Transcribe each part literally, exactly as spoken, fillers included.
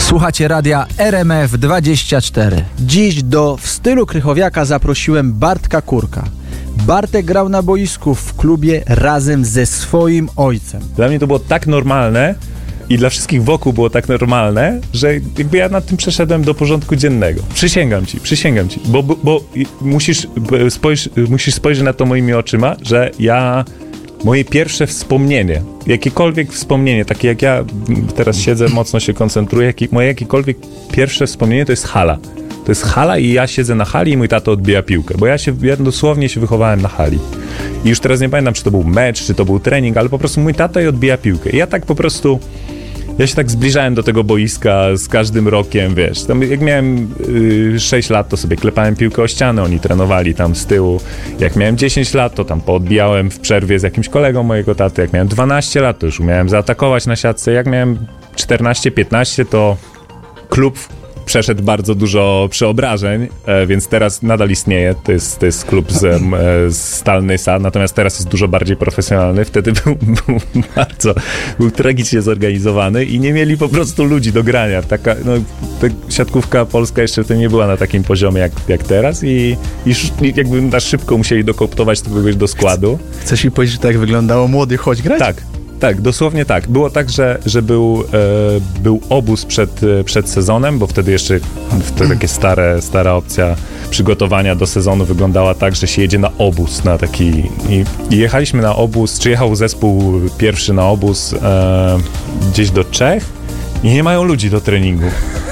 Słuchacie radia R M F dwadzieścia cztery. Dziś do W stylu Krychowiaka zaprosiłem Bartka Kurka. Bartek grał na boisku w klubie razem ze swoim ojcem. Dla mnie to było tak normalne i dla wszystkich wokół było tak normalne, że jakby ja nad tym przeszedłem do porządku dziennego. Przysięgam ci, przysięgam ci, bo, bo, bo musisz, spojrz, musisz spojrzeć na to moimi oczyma, że ja... Moje pierwsze wspomnienie, jakiekolwiek wspomnienie, takie jak ja teraz siedzę, mocno się koncentruję, jakie, moje jakiekolwiek pierwsze wspomnienie to jest hala. To jest hala i ja siedzę na hali i mój tato odbija piłkę, bo ja się, ja dosłownie się wychowałem na hali. I już teraz nie pamiętam, czy to był mecz, czy to był trening, ale po prostu mój tata i odbija piłkę. I ja tak po prostu... Ja się tak zbliżałem do tego boiska z każdym rokiem, wiesz, tam jak miałem y, sześć lat, to sobie klepałem piłkę o ścianę, oni trenowali tam z tyłu. Jak miałem dziesięć lat, to tam poodbijałem w przerwie z jakimś kolegą mojego taty. Jak miałem dwanaście lat, to już umiałem zaatakować na siatce. Jak miałem czternaście piętnaście, to klub przeszedł bardzo dużo przeobrażeń, e, więc teraz nadal istnieje. To jest, to jest klub z, e, z Stalnej Sad, natomiast teraz jest dużo bardziej profesjonalny. Wtedy był, był bardzo, był tragicznie zorganizowany i nie mieli po prostu ludzi do grania. Taka, no, ta siatkówka polska jeszcze to nie była na takim poziomie jak, jak teraz i, i, i jakby na szybko musieli dokoptować kogoś do składu. Chcesz mi powiedzieć, że tak wyglądało młody, chodź grać? Tak. Tak, dosłownie tak. Było tak, że, że był, e, był obóz przed, przed sezonem, bo wtedy jeszcze wtedy takie stare, stara opcja przygotowania do sezonu wyglądała tak, że się jedzie na obóz, na taki... I, i jechaliśmy na obóz, czy jechał zespół pierwszy na obóz e, gdzieś do Czech i nie mają ludzi do treningu.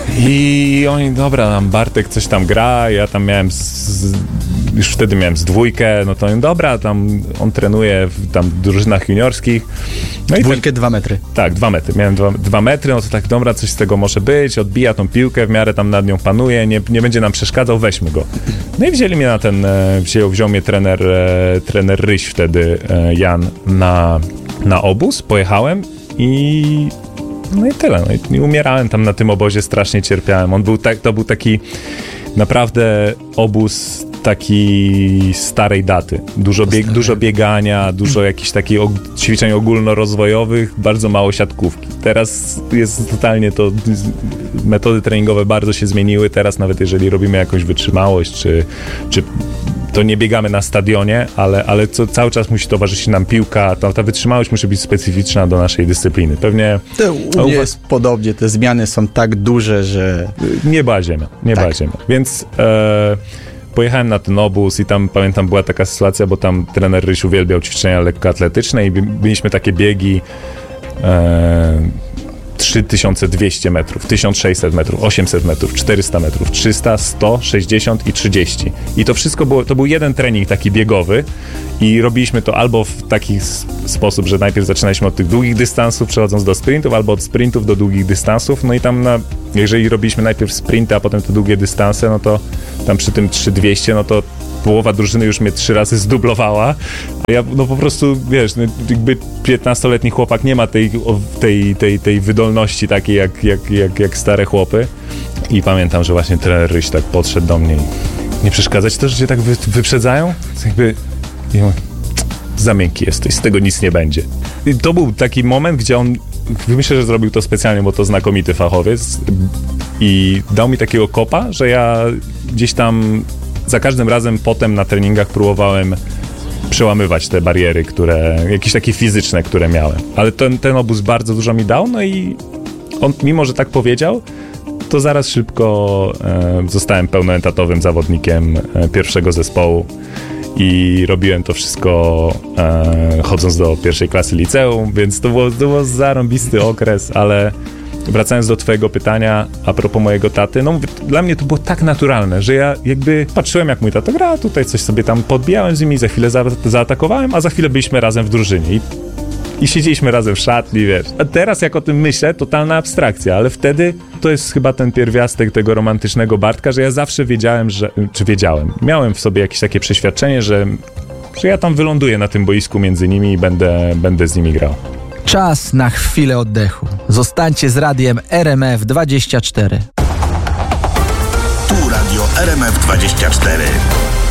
I oni, dobra, tam Bartek coś tam gra, ja tam miałem... Z, już wtedy miałem z dwójkę, no to dobra, tam on trenuje w tam drużynach juniorskich. No Dwójkę, tak, dwa metry. Tak, dwa metry. Miałem dwa, dwa metry, no to tak, dobra, coś z tego może być, odbija tą piłkę, w miarę tam nad nią panuje, nie, nie będzie nam przeszkadzał, weźmy go. No i wzięli mnie na ten, wziął, wziął mnie trener, trener Ryś wtedy, Jan, na, na obóz, pojechałem i... No i tyle. No i umierałem tam na tym obozie, strasznie cierpiałem. On był tak, to był taki naprawdę obóz takiej starej daty. Dużo, bieg, dużo biegania, dużo jakichś takich og- ćwiczeń ogólnorozwojowych, bardzo mało siatkówki. Teraz jest totalnie to, metody treningowe bardzo się zmieniły. Teraz nawet jeżeli robimy jakąś wytrzymałość, czy, czy to nie biegamy na stadionie, ale, ale co, cały czas musi towarzyszyć nam piłka, ta, ta wytrzymałość musi być specyficzna do naszej dyscypliny. Pewnie... To u mnie jest podobnie, te zmiany są tak duże, że... Nieba ziemia, nieba tak. ziemia. Więc e, pojechałem na ten obóz i tam, pamiętam, była taka sytuacja, bo tam trener Ryś uwielbiał ćwiczenia lekkoatletyczne i byliśmy takie biegi e, trzy tysiące dwieście metrów, tysiąc sześćset metrów, osiemset metrów, czterysta metrów, trzysta, sto, sześćdziesiąt i trzydzieści. I to wszystko było, to był jeden trening taki biegowy i robiliśmy to albo w taki s- sposób, że najpierw zaczynaliśmy od tych długich dystansów, przechodząc do sprintów, albo od sprintów do długich dystansów. No i tam, na, jeżeli robiliśmy najpierw sprinty, a potem te długie dystanse, no to tam przy tym trzy tysiące dwieście, no to połowa drużyny już mnie trzy razy zdublowała. A ja no po prostu, wiesz, no, jakby piętnastoletni chłopak nie ma tej, tej, tej, tej wydolności takiej jak, jak, jak, jak stare chłopy. I pamiętam, że właśnie trener Ryś tak podszedł do mnie i nie przeszkadzać to, że cię tak wy, wyprzedzają? Jakby ja mówię, za miękki jesteś, z tego nic nie będzie. I to był taki moment, gdzie on, myślę, że zrobił to specjalnie, bo to znakomity fachowiec i dał mi takiego kopa, że ja gdzieś tam za każdym razem potem na treningach próbowałem przełamywać te bariery, które, jakieś takie fizyczne, które miałem. Ale ten, ten obóz bardzo dużo mi dał, no i on, mimo że tak powiedział, to zaraz szybko e, zostałem pełnoetatowym zawodnikiem e, pierwszego zespołu i robiłem to wszystko e, chodząc do pierwszej klasy liceum, więc to było, to było zarąbisty okres, ale wracając do twojego pytania a propos mojego taty, no dla mnie to było tak naturalne, że ja jakby patrzyłem, jak mój tata gra, tutaj coś sobie tam podbijałem z nimi, za chwilę za, zaatakowałem, a za chwilę byliśmy razem w drużynie i, i siedzieliśmy razem w szatni, wiesz. A teraz jak o tym myślę, totalna abstrakcja, ale wtedy to jest chyba ten pierwiastek tego romantycznego Bartka, że ja zawsze wiedziałem, że, czy wiedziałem, miałem w sobie jakieś takie przeświadczenie, że, że ja tam wyląduję na tym boisku między nimi i będę, będę z nimi grał. Czas na chwilę oddechu. Zostańcie z radiem R M F dwadzieścia cztery. Tu radio R M F dwadzieścia cztery.